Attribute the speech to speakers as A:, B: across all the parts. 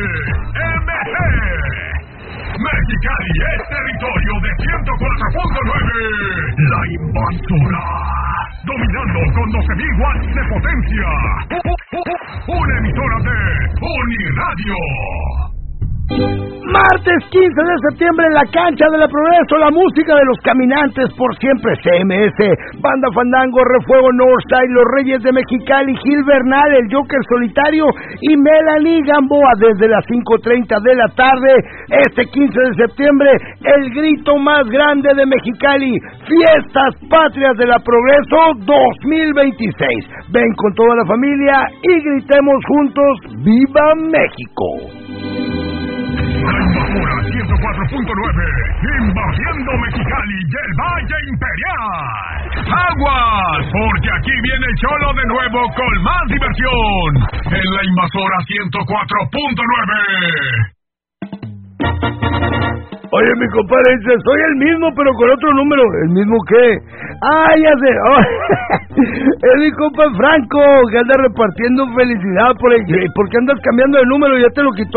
A: Mexicali es territorio de 104.9. La Invasora. Dominando con 12.000 watts de potencia. Una emisora de Uniradio.
B: Martes 15 de septiembre en la cancha de la Progreso, la música de los caminantes por siempre, CMS, Banda Fandango, Refuego Northside, Los Reyes de Mexicali, Gil Bernal, El Joker Solitario y Melanie Gamboa desde las 5:30 de la tarde. Este 15 de septiembre, el grito más grande de Mexicali, Fiestas Patrias de la Progreso 2026. Ven con toda la familia y gritemos juntos, ¡Viva México!
A: La Invasora 104.9, invadiendo Mexicali y el Valle Imperial. ¡Aguas! Porque aquí viene el Cholo de nuevo con más diversión. En la Invasora 104.9.
B: Oye, mi compadre dice, soy el mismo, pero con otro número. ¿El mismo qué? ¡Ah, ya sé! Oh, es mi compa Franco, que anda repartiendo felicidad por ahí. ¿Por qué andas cambiando de número? Ya te lo quitó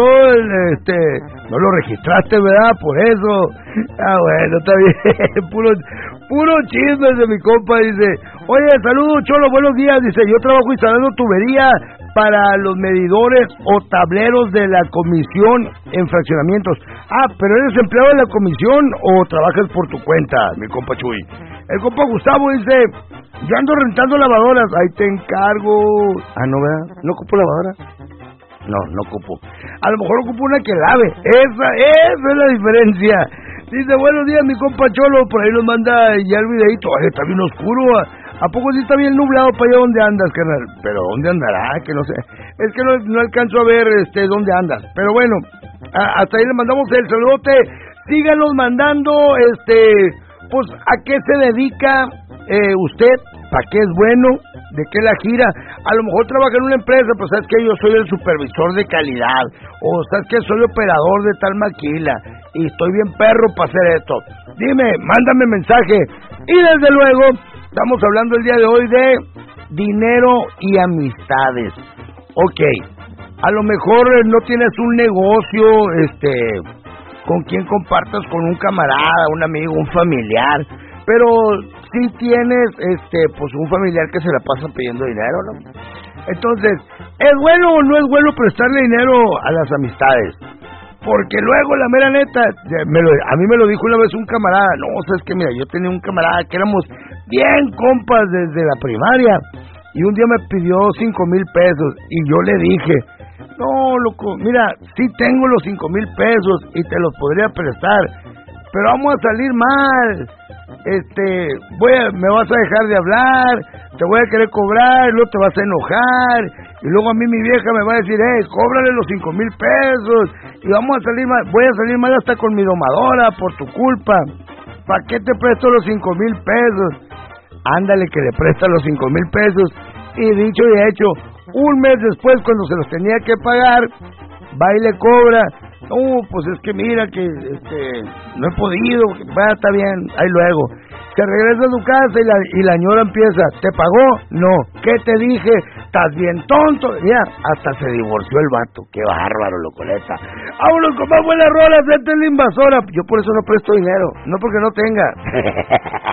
B: no lo registraste, ¿verdad? Por eso. Ah, bueno, está bien. Puro chisme de mi compa, dice. Oye, saludos, Cholo, buenos días. Dice, yo trabajo instalando tubería para los medidores o tableros de la comisión en fraccionamientos. Ah, pero ¿eres empleado de la comisión o trabajas por tu cuenta, mi compa Chuy? El compa Gustavo dice, yo ando rentando lavadoras, ahí te encargo. Ah, no, ¿verdad? ¿No ocupo lavadora? No ocupo. A lo mejor ocupo una que lave. Esa es la diferencia. Dice, buenos días, mi compa Cholo, por ahí nos manda ya el videito. Ay, está bien oscuro. ¿A poco sí está bien nublado para allá donde andas, carnal? Pero ¿dónde andará? Que no sé. Es que no alcanzo a ver dónde andas. Pero bueno, hasta ahí le mandamos el saludote. Síganos mandando, pues, ¿a qué se dedica usted? ¿Para qué es bueno? ¿De qué la gira? A lo mejor trabaja en una empresa, pues sabes que yo soy el supervisor de calidad. O sabes que soy operador de tal maquila. Y estoy bien perro para hacer esto. Dime, mándame mensaje. Y desde luego, estamos hablando el día de hoy de dinero y amistades. Ok, a lo mejor no tienes un negocio, con quien compartas con un camarada, un amigo, un familiar, pero sí tienes, pues un familiar que se la pasa pidiendo dinero, ¿no? Entonces, ¿es bueno o no es bueno prestarle dinero a las amistades? Porque luego, la mera neta, a mí me lo dijo una vez un camarada. No, sabes que mira, yo tenía un camarada que éramos bien compas desde la primaria. Y un día me pidió 5,000 pesos. Y yo le dije, no, loco, mira, sí tengo los 5,000 pesos y te los podría prestar, pero vamos a salir mal. Me vas a dejar de hablar, te voy a querer cobrar, luego te vas a enojar, y luego a mí mi vieja me va a decir, cóbrale los 5,000 pesos, y vamos a salir mal, voy a salir mal hasta con mi domadora por tu culpa. ¿Para qué te presto los 5,000 pesos? Ándale, que le presta los 5,000 pesos, y dicho y hecho, un mes después, cuando se los tenía que pagar, va y le cobra. No, pues es que mira que no he podido. Va, está bien, ahí luego. Se regresa a su casa y la ñora empieza, ¿te pagó? No. ¿Qué te dije? Estás bien tonto. Ya, hasta se divorció el vato. Qué bárbaro, locoleta. Vámonos con más buenas rolas. Esta es la Invasora. Yo por eso no presto dinero, no porque no tenga.